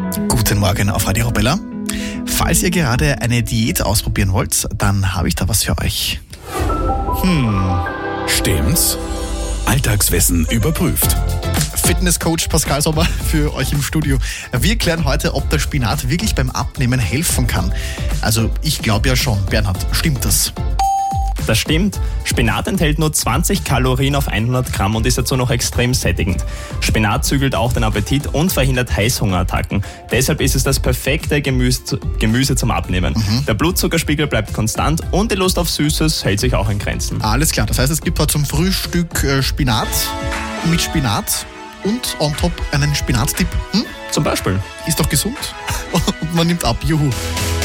Guten Morgen auf Radio Arabella. Falls ihr gerade eine Diät ausprobieren wollt, dann habe ich da was für euch. Stimmt's? Alltagswissen überprüft. Fitnesscoach Pascal Sommer für euch im Studio. Wir klären heute, ob der Spinat wirklich beim Abnehmen helfen kann. Also ich glaube ja schon. Bernhard, stimmt das? Das stimmt. Spinat enthält nur 20 Kalorien auf 100 Gramm und ist dazu noch extrem sättigend. Spinat zügelt auch den Appetit und verhindert Heißhungerattacken. Deshalb ist es das perfekte Gemüse zum Abnehmen. Der Blutzuckerspiegel bleibt konstant und die Lust auf Süßes hält sich auch in Grenzen. Alles klar, das heißt, es gibt heute zum Frühstück Spinat mit Spinat und on top einen Spinatdip. Zum Beispiel. Ist doch gesund und man nimmt ab. Juhu.